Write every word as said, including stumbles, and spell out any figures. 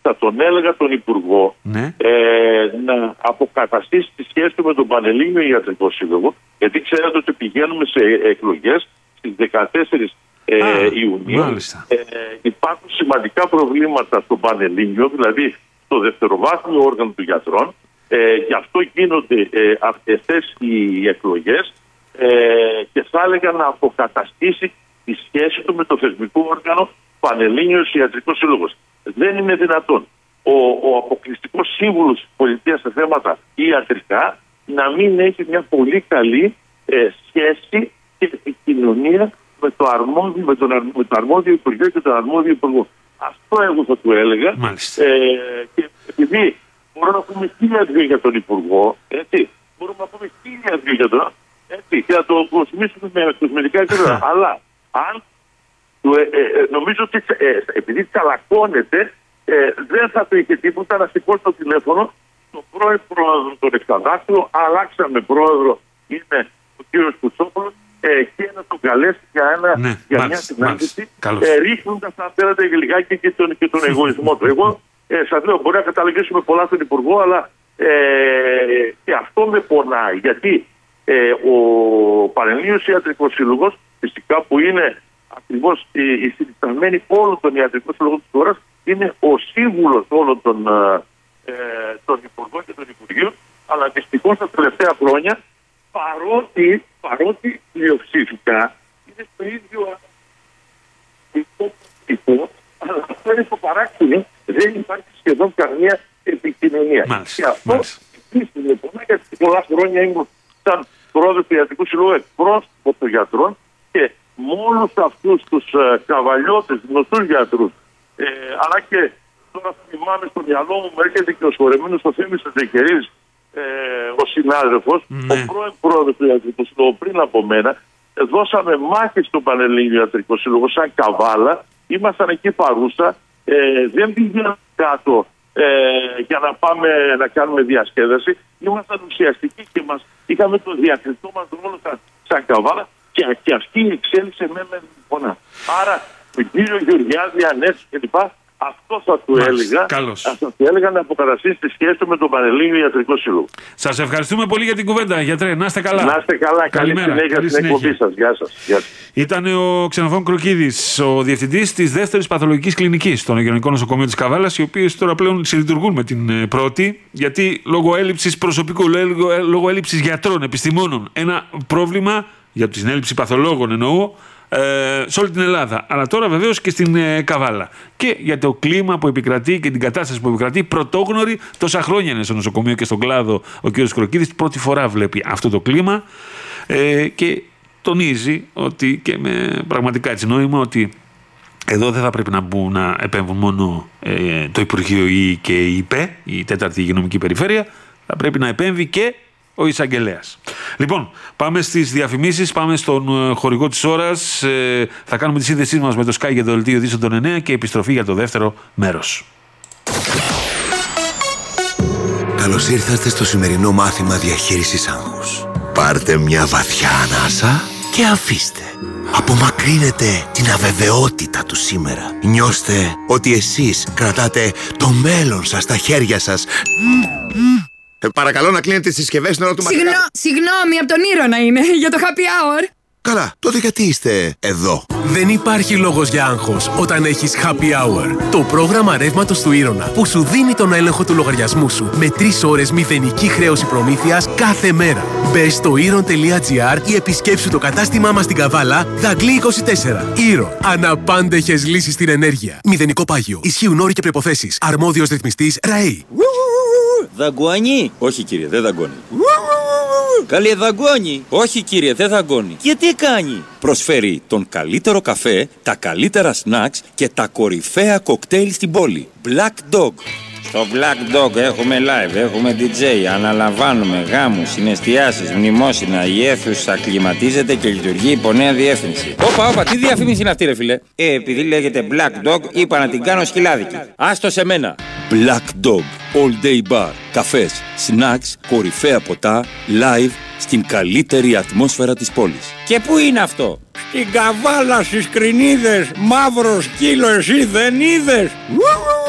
θα τον έλεγα τον Υπουργό ναι. ε, να αποκαταστήσει τη σχέση του με τον Πανελλήνιο Ιατρικό Σύλλογο, γιατί ξέρετε ότι πηγαίνουμε σε εκλογές στις δεκατέσσερις ε, Ιουνίου. Ε, υπάρχουν σημαντικά προβλήματα στο Πανελλήνιο, δηλαδή στο δευτεροβάθμιο όργανο των γιατρών. Ε, γι' αυτό γίνονται ε, αυτές οι εκλογές ε, και θα έλεγα να αποκαταστήσει τη σχέση του με το θεσμικό όργανο Πανελλήνιος Ιατρικός Σύλλογος. Δεν είναι δυνατόν ο, ο αποκλειστικός σύμβουλος της πολιτείας σε θέματα ιατρικά να μην έχει μια πολύ καλή ε, σχέση και επικοινωνία με το αρμόδιο, με τον, με το αρμόδιο Υπουργείο και τον αρμόδιο Υπουργό. Αυτό εγώ θα του έλεγα. Ε, και επειδή μπορούμε να πούμε χίλια δύο για τον Υπουργό, έτσι, μπορούμε να πούμε χίλια δύο για τον, έτσι, και να το κοσμήσουμε με κοσμητικά επίπεδα. Αλλά αν ε, ε, νομίζω ότι ε, επειδή τσαλακώνεται, ε, δεν θα το είχε τίποτα να σηκώσει το τηλέφωνο στον πρώην πρόεδρο των Εξαδάκτυλων. Αλλάξαμε πρόεδρο, είναι ο κ. Κουτσόπουλος, ε, και να τον καλέσει για, ένα, ναι, για μάλιστα, μια συνάντηση, ε, ρίχνοντας αν θέλετε λιγάκι και τον, και τον εγωισμό του. Εγώ ε, σας λέω, μπορεί να καταλογίσουμε πολλά στον Υπουργό, αλλά ε, και αυτό με πονάει, γιατί ε, ο Πανελλήνιος Ιατρικός Σύλλογος, φυσικά που είναι ακριβώς η, η συνισταμένη όλων των ιατρικών συλλογών της χώρας, είναι ο σύμβουλος όλων των, ε, των Υπουργών και των Υπουργείων, αλλά δυστυχώς τα τελευταία χρόνια, παρότι, παρότι πλειοψηφικά είναι στο ίδιο τύπο, αλλά αυτό είναι το παράξενο, δεν υπάρχει σχεδόν καμία επικοινωνία. Μάλιστα, και αυτό επίσης λοιπόν, γιατί πολλά χρόνια ήμουν σαν πρόεδρος του Ιατρικού Συλλόγου εκπρόσωπο των γιατρών και με όλους αυτούς τους ε, καβαλιώτες, γνωστούς γιατρούς, ε, αλλά και τώρα θυμάμαι στο μυαλό μου, μου έρχεται και ο σχολεμένος ο Θέμης Τεκερίδης, ε, ο συνάδελφος, ναι. ο πρώην πρόεδρος του Ιατρικού Συλλόγου πριν από μένα, ε, δώσαμε μάχη στον Πανελλήνιο Ιατρικό Σύλλογο σαν καβάλα, ήμασταν εκεί παρούσα, ε, δεν πήγαμε κάτω ε, για να πάμε να κάνουμε διασκέδαση, ήμασταν ουσιαστικοί και μας, είχαμε το διακριτό μας ρόλο σαν, σαν καβάλα. Και, και αυτή η εξέλιξη με με φωνά. Άρα, τον κύριο Γεωργιάδη, Ανέσου κλπ. Αυτό θα του Μάλιστα, έλεγα. Καλώς. Θα του έλεγα να αποκαταστήσει τη σχέση του με τον Πανελλήνιο Ιατρικό Σύλλογο. Σας ευχαριστούμε πολύ για την κουβέντα, γιατρέ. Να είστε καλά. Να είστε καλά. Καλημέρα. Καλή συνέχεια στην εκπομπή σας. Γεια σας. Γεια σας. Ήταν ο Ξενοφών Κροκίδης, ο διευθυντής της δεύτερης παθολογικής κλινικής στον Υγειονομικό Νοσοκομείο της Καβάλας, οι οποίες τώρα πλέον συλλειτουργούν με την πρώτη, γιατί λόγω έλλειψης προσωπικού, λόγω, λόγω έλλειψης γιατρών, επιστημόνων, ένα πρόβλημα για την έλλειψη παθολόγων εννοώ, ε, σε όλη την Ελλάδα. Αλλά τώρα βεβαίως και στην ε, Καβάλα. Και για το κλίμα που επικρατεί και την κατάσταση που επικρατεί, πρωτόγνωρη, τόσα χρόνια είναι στο νοσοκομείο και στον κλάδο ο κ. Κροκίδης, πρώτη φορά βλέπει αυτό το κλίμα ε, και τονίζει ότι, και με πραγματικά έτσι νόημα, ότι εδώ δεν θα πρέπει να μπουν να επέμβουν μόνο ε, το Υπουργείο ή και η ΙΠΕ, η τέταρτη υγειονομική περιφέρεια, θα πρέπει να επέμβει και ο εισαγγελέας. Λοιπόν, πάμε στις διαφημίσεις, πάμε στον χορηγό της ώρας. Ε, θα κάνουμε τη σύνδεσή μας με το Sky για το δελτίο ειδήσεων των εννέα και επιστροφή για το δεύτερο μέρος. Καλώς ήρθατε στο σημερινό μάθημα διαχείρισης άγχους. Πάρτε μια βαθιά ανάσα και αφήστε. Απομακρύνετε την αβεβαιότητα του σήμερα. Νιώστε ότι εσείς κρατάτε το μέλλον σας στα χέρια σας. Ε, παρακαλώ να κλείνετε τις συσκευές στην ώρα του μαθήματος. Συγγνώ, συγγνώμη, από τον Ήρωνα είναι, για το happy hour. Καλά, τότε γιατί είστε εδώ? Δεν υπάρχει λόγος για άγχος όταν έχεις Happy Hour. Το πρόγραμμα ρεύματος του Ήρωνα που σου δίνει τον έλεγχο του λογαριασμού σου με τρεις ώρες μηδενική χρέωση προμήθειας κάθε μέρα. Μπες στο ήρων τελεία τζι άρ ή επισκέψου το κατάστημά μας στην Καβάλα, Δαγκλή είκοσι τέσσερα. Ήρων. Αναπάντεχες λύσεις στην ενέργεια. Μηδενικό πάγιο. Ισχύουν όροι και προϋποθέσεις. Αρμόδιος ρυθμιστής ΡΑΕΗ. Δαγκώνει. Όχι κύριε, δεν δαγκώνει. Καλέ δαγκώνει. Όχι κύριε, δεν δαγκώνει. Και τι κάνει? Προσφέρει τον καλύτερο καφέ, τα καλύτερα σνακς και τα κορυφαία κοκτέιλ στην πόλη. Black Dog. Στο Black Dog έχουμε live, έχουμε ντι τζέι, αναλαμβάνουμε γάμους, συναισθιάσεις, μνημόσυνα, η αίθουσα κλιματίζεται και λειτουργεί υπό νέα διεύθυνση. Όπα, όπα, τι διαφήμιση είναι αυτή ρε φίλε? Ε, επειδή λέγεται Black Dog, είπα να την κάνω σκυλάδικη. Άστο σε μένα. Black Dog, all day bar, καφές, snacks, κορυφαία ποτά, live, στην καλύτερη ατμόσφαιρα της πόλης. Και πού είναι αυτό? Στην Καβάλα, στις Κρινίδες, μαύρο σκύλο εσύ δεν είδες?